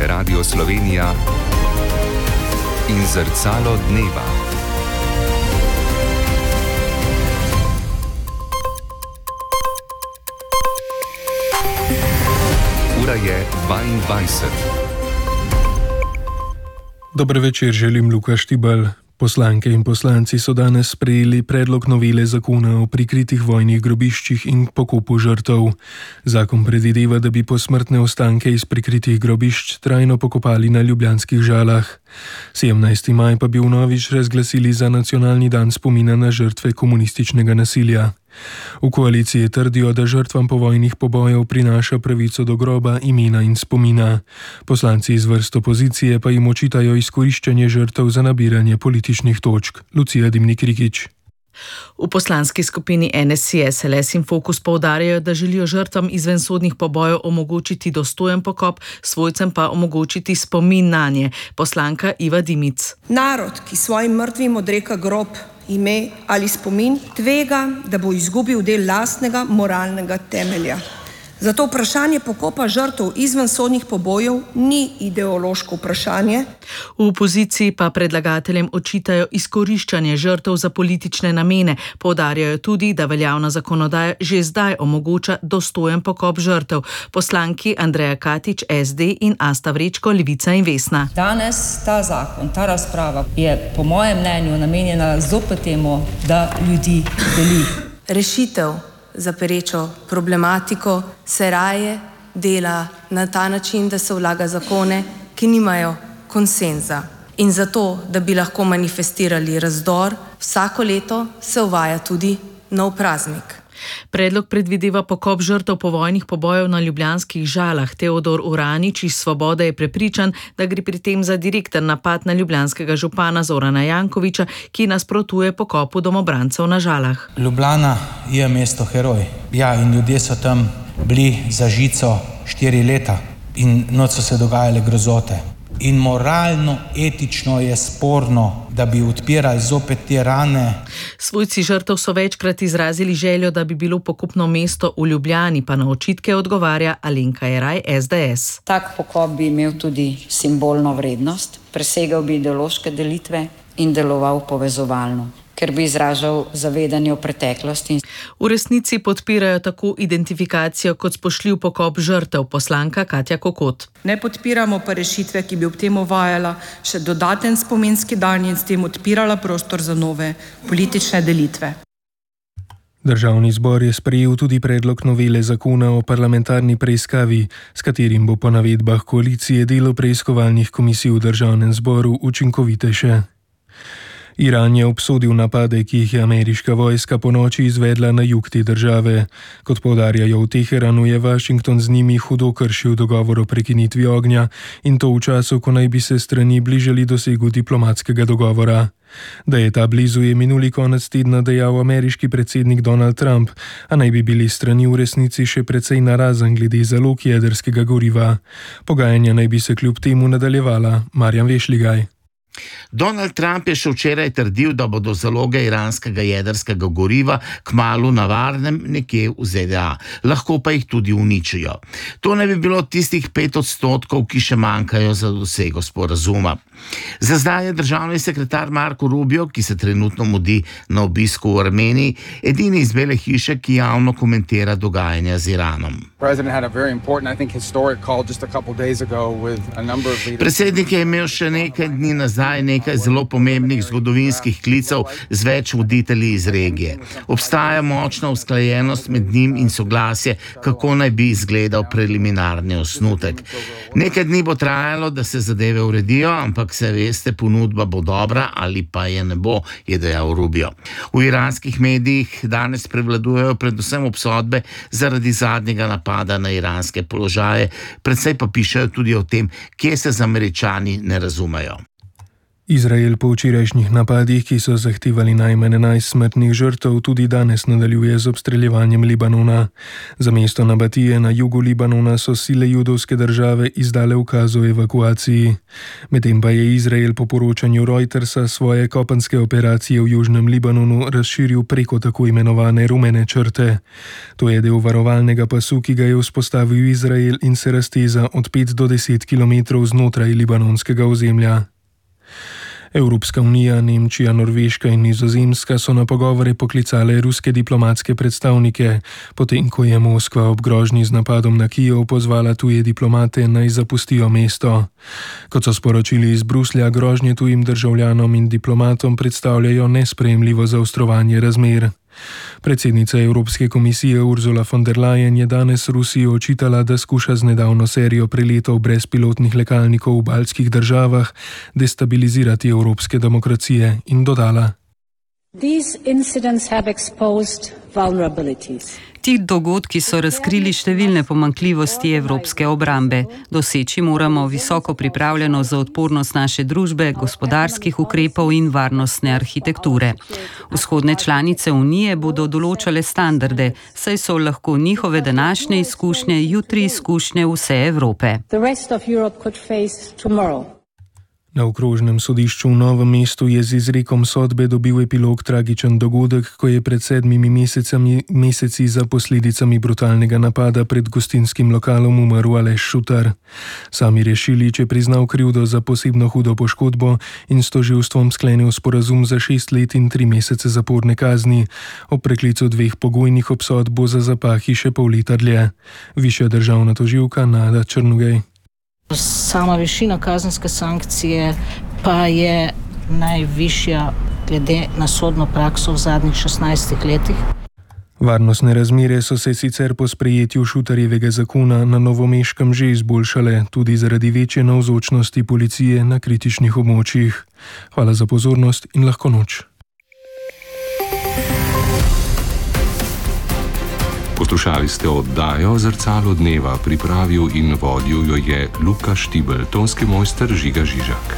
je Radio Slovenija in Zrcalo dneva. Ura je 22. Dober večer, želim Luka Štibelj. Poslanke in poslanci so danes sprejeli predlog novele zakona o prikritih vojnih grobiščih in pokopu žrtev. Zakon predvideva, da bi posmrtne ostanke iz prikritih grobišč trajno pokopali na ljubljanskih Žalah. 17. maj pa bi vnovič razglasili za nacionalni dan spomina na žrtve komunističnega nasilja. V koaliciji trdijo, da žrtvam povojnih pobojev prinaša pravico do groba, imena in spomina. Poslanci iz vrst opozicije pa jim očitajo izkoriščanje žrtev za nabiranje političnih točk. Lucija Dimnik-Rikić. V poslanski skupini NSI, SLS in Fokus poudarjajo, da želijo žrtvam izvensodnih pobojev omogočiti dostojen pokop, svojcem pa omogočiti spomin nanje. Poslanka Iva Dimic. Narod, ki svojim mrtvim odreka grob, ime ali spomin, tvega, da bo izgubil del lastnega moralnega temelja. Zato vprašanje pokopa žrtev izvensodnih pobojev ni ideološko vprašanje. V opoziciji pa predlagateljem očitajo izkoriščanje žrtev za politične namene. Poudarjajo tudi, da veljavna zakonodaja že zdaj omogoča dostojen pokop žrtev. Poslanki Andreja Katič, SD in Asta Vrečko, Levica in Vesna. Danes ta zakon, ta razprava je po mojem mnenju namenjena zopet temu, da ljudi deli. Rešitev za perečo problematiko se raje dela na ta način, da se vlaga zakone, ki nimajo konsenza. In zato, da bi lahko manifestirali razdor, vsako leto se uvaja tudi nov praznik. Predlog predvideva pokop žrtev povojnih pobojev na ljubljanskih Žalah. Teodor Uranič iz Svobode je prepričan, da gre pri tem za direkten napad na ljubljanskega župana Zorana Jankovića, ki nasprotuje pokopu domobrancev na Žalah. Ljubljana je mesto heroj. Ja, in ljudje so tam bili za žico 4 leta in noč so se dogajale grozote. In moralno, etično je sporno, da bi odpirali zopet te rane. Svojci žrtev so večkrat izrazili željo, da bi bilo pokopno mesto v Ljubljani, pa na očitke odgovarja Alenka Jeraj, SDS. Tak pokop bi imel tudi simbolno vrednost, presegal bi ideološke delitve in deloval povezovalno, ker bi izražal zavedanje o preteklosti. V resnici podpirajo tako identifikacijo kot spoštljiv pokop žrtev, poslanka Katja Kokot. Ne podpiramo pa rešitve, ki bi ob tem uvajala še dodaten spominski dan in s tem odpirala prostor za nove politične delitve. Državni zbor je sprejel tudi predlog novele zakona o parlamentarni preiskavi, s katerim bo po navedbah koalicije delo preiskovalnih komisij v državnem zboru učinkovitejše. Iran je obsodil napade, ki jih je ameriška vojska ponoči izvedla na jug te države. Kot poudarjajo v Teheranu, je Washington z njimi hudo kršil dogovor o prekinitvi ognja in to v času, ko naj bi se strani bližali dosegu diplomatskega dogovora. Da je ta blizu, je minuli konec tedna dejal ameriški predsednik Donald Trump, a naj bi bili strani v resnici še precej narazen glede zalog jedrskega goriva. Pogajanja naj bi se kljub temu nadaljevala. Marjan Vešligaj. Donald Trump je še včeraj trdil, da bodo zaloge iranskega jedrskega goriva kmalu na varnem nekje v ZDA. Lahko pa jih tudi uničijo. To ne bi bilo tistih 5%, ki še manjkajo za dosego sporazuma. Za zdaj je državni sekretar Marco Rubio, ki se trenutno mudi na obisku v Armeniji, edini iz Bele hiše, ki javno komentira dogajanja z Iranom. Predsednik je imel še nekaj dni nazaj nekaj zelo pomembnih zgodovinskih klicev z več voditelji iz regije. Obstaja močna usklajenost med njim in soglasje, kako naj bi izgledal preliminarni osnutek. Nekaj dni bo trajalo, da se zadeve uredijo, ampak se veste, ponudba bo dobra ali pa je ne bo, je dejal Rubio. V iranskih medijih danes prevladujejo predvsem obsodbe zaradi zadnjega napada na iranske položaje, predvsej pa pišejo tudi o tem, kje se z Američani ne razumejo. Izrael po včerajšnjih napadih, ki so zahtevali najmanj 11 smrtnih žrtev, tudi danes nadaljuje z obstreljevanjem Libanona. Za mesto Nabatije na jugu Libanona so sile judovske države izdale ukaz o evakuaciji. Medtem pa je Izrael po poročanju Reutersa svoje kopenske operacije v južnem Libanonu razširil preko tako imenovane rumene črte. To je del varovalnega pasu, ki ga je vzpostavil Izrael in se razteza od 5 do 10 km znotraj libanonskega ozemlja. Evropska unija, Nemčija, Norveška in Nizozemska so na pogovore poklicale ruske diplomatske predstavnike, potem ko je Moskva ob grožnji z napadom na Kijev pozvala tuje diplomate naj zapustijo mesto. Kot so sporočili iz Bruslja, grožnje tujim državljanom in diplomatom predstavljajo nesprejemljivo zaostrovanje razmer. Predsednica Evropske komisije Ursula von der Leyen je danes Rusiji očitala, da skuša z nedavno serijo preletov brezpilotnih letalnikov v baltskih državah destabilizirati evropske demokracije in dodala: Ti dogodki so razkrili številne pomanjkljivosti evropske obrambe. Doseči moramo visoko pripravljenost za odpornost naše družbe, gospodarskih ukrepov in varnostne arhitekture. Vzhodne članice Unije bodo določale standarde, saj so lahko njihove današnje izkušnje jutri izkušnje vse Evrope. Na okrožnem sodišču v Novem mestu je z izrekom sodbe dobil epilog tragičen dogodek, ko je pred 7 meseci za posledicami brutalnega napada pred gostinskim lokalom umrl Aleš Šutar. Sami rešili, če priznal krivdo za posebno hudo poškodbo in s tožilstvom sklenil sporazum za 6 let in 3 mesece zaporne kazni. Ob preklicu 2 pogojnih obsodb bo za zapahi še pol leta dlje. Višja državna tožilka Nada Črnugej. Sama višina kazenske sankcije pa je najvišja glede na sodno prakso v zadnjih 16 letih. Varnostne razmere so se sicer po sprejetju Šutarjevega zakona na Novomeškem že izboljšale, tudi zaradi večje navzočnosti policije na kritičnih območjih. Hvala za pozornost in lahko noč. Poslušali ste oddajo Zrcalo dneva, pripravil in vodil jo je Luka Štibelj, tonski mojster Žiga Žižak.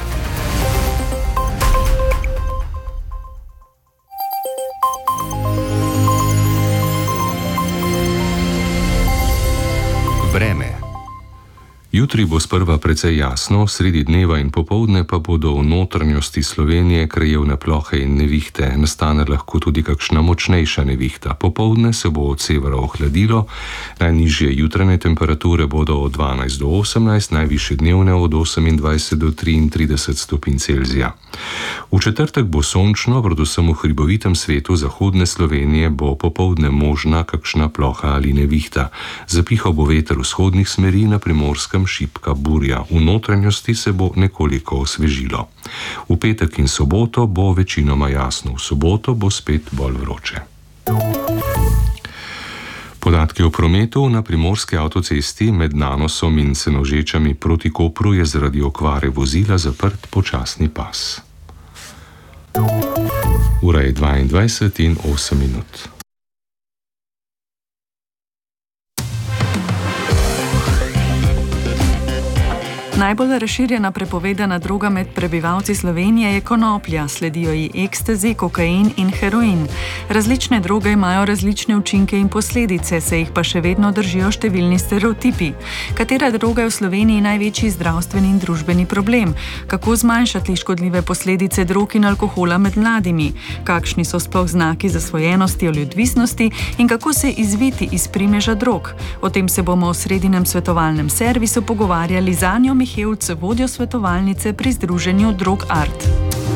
Vreme. Jutri bo sprva precej jasno, sredi dneva in popoldne pa bodo v notranjosti Slovenije krajevne plohe in nevihte. Nastane lahko tudi kakšna močnejša nevihta. Popoldne se bo od severa ohladilo, najnižje jutranje temperature bodo od 12 do 18, najvišje dnevne od 28 do 33 stopinj Celzija. V četrtek bo sončno, predvsem v hribovitem svetu zahodne Slovenije bo popoldne možna kakšna ploha ali nevihta. Zapihal bo veter vzhodnih smeri, na Primorskem šibka burja. V notranjosti se bo nekoliko osvežilo. V petek in soboto bo večinoma jasno, v soboto bo spet bolj vroče. Podatki o prometu na primorski avtocesti med Nanosom in Senožečami proti Kopru je zaradi okvare vozila zaprt počasni pas. Ura je 22 in 8 minut. Najbolj razširjena prepovedana droga med prebivalci Slovenije je konoplja, sledijo ji ekstazi, kokain in heroin. Različne droge imajo različne učinke in posledice, se jih pa še vedno držijo številni stereotipi. Katera droga je v Sloveniji največji zdravstveni in družbeni problem? Kako zmanjšati škodljive posledice drog in alkohola med mladimi? Kakšni so sploh znaki zasvojenosti ali odvisnosti in kako se izviti iz primeža drog? O tem se bomo v sredinem svetovalnem servisu pogovarjali z Anjo Mihevc, vodjo svetovalnice pri združenju Drog Art.